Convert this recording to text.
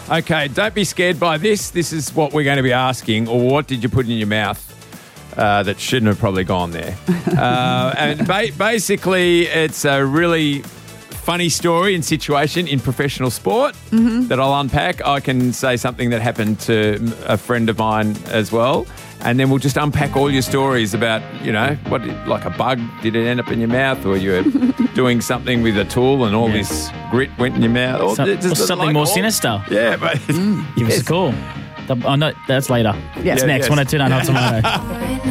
Okay, don't be scared by this. This is what we're going to be asking, or what did you put in your mouth that shouldn't have probably gone there? And basically, it's a really funny story and situation in professional sport that I'll unpack. I can say something that happened to a friend of mine as well. And then we'll just unpack all your stories about, like a bug, did it end up in your mouth, or you're doing something with a tool and all this grit went in your mouth. Or something more sinister. Yeah, but give us a call. Oh, no, that's later. Yeah. It's next. 102.9 Hot Tomato.